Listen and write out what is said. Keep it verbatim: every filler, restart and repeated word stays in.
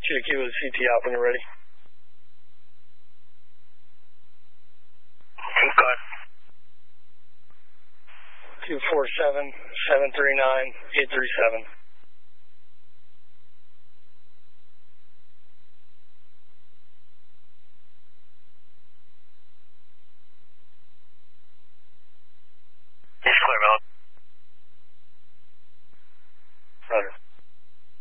Cherokee with C T out when you're ready. Okay. two four seven, seven three nine, eight three seven.